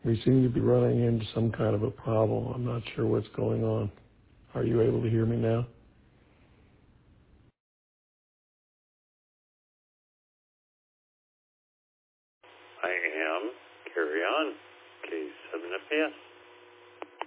We seem to be running into some kind of a problem. I'm not sure what's going on. Are you able to hear me now? I am. Carry on. K7FS.